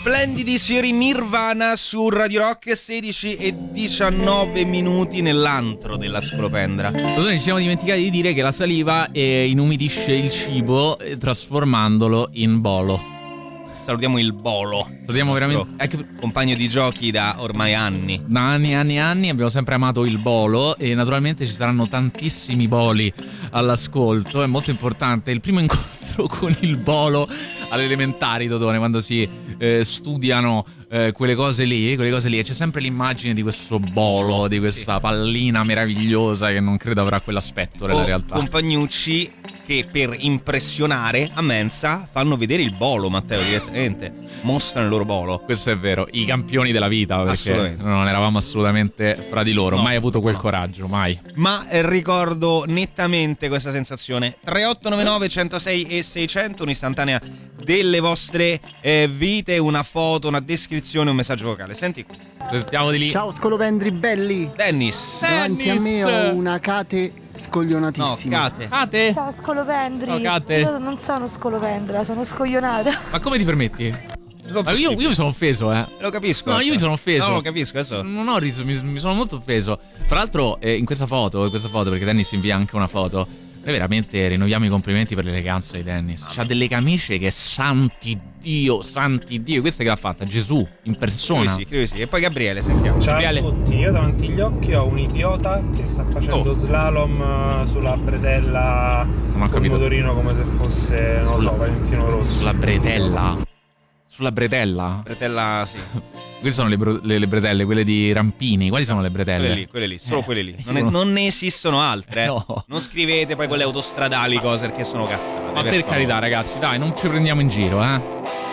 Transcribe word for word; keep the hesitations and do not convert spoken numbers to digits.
Splendidi signori Nirvana su Radio Rock, sedici e diciannove minuti nell'antro della scolopendra. Noi ci siamo dimenticati di dire che la saliva eh, inumidisce il cibo eh, trasformandolo in bolo. Salutiamo il Bolo. Salutiamo veramente ecco, compagno di giochi da ormai anni. Da anni e anni e anni abbiamo sempre amato il bolo e naturalmente ci saranno tantissimi boli all'ascolto. È molto importante il primo incontro con il bolo alle elementari, Totone, quando si eh, studiano eh, quelle cose lì, quelle cose lì, e c'è sempre l'immagine di questo bolo, di questa sì. pallina meravigliosa che non credo avrà quell'aspetto nella o realtà. Compagnucci che per impressionare a mensa fanno vedere il bolo, Matteo, direttamente mostrano il loro bolo. Questo è vero, i campioni della vita, perché non eravamo assolutamente fra di loro, no, mai avuto quel no. coraggio, mai. Ma eh, ricordo nettamente questa sensazione. Tre otto nove nove uno zero sei e seicento, un'istantanea delle vostre eh, vite, una foto, una descrizione, un messaggio vocale. Senti qui. Sentiamo di lì. Ciao scolopendri belli. Dennis. Davanti a me ho una Cate scoglionatissima. No, Cate. Cate? Ciao scolopendri. Ciao, Cate. Io non sono scolopendra, sono scoglionata. Ma come ti permetti? Ma io, io mi sono offeso, eh. Lo capisco. No, io mi sono offeso. No, lo capisco adesso. Non ho riso, mi, mi sono molto offeso. Fra l'altro, eh, in questa foto, in questa foto, perché Dennis invia anche una foto, noi veramente rinnoviamo i complimenti per l'eleganza di Dennis. C'ha delle camicie che santi Dio, santi Dio. Questa che l'ha fatta Gesù in persona. Credo sì, credo sì. E poi Gabriele, sentiamo. Ciao Gabriele. a tutti, io davanti agli occhi ho un idiota che sta facendo oh. slalom sulla bretella con il motorino come se fosse, non lo so, Valentino Rossi. Sulla bretella? Sulla bretella? Bretella, sì. Quelle sono le, bro- le, le bretelle, quelle di Rampini. Quali sono le bretelle? Quelle lì, quelle lì, solo eh, quelle lì. Non, sono... è, non ne esistono altre. Eh. No. Non scrivete poi quelle autostradali cose perché sono cazzate. Ma per, per carità, ragazzi, dai, non ci prendiamo in giro, eh.